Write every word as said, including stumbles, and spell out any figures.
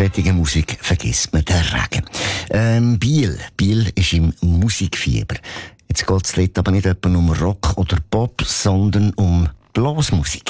solcher Musik vergisst man den Regen. Ähm, Biel. Biel ist im Musikfieber. Jetzt geht es aber nicht etwa um Rock oder Pop, sondern um Blasmusik.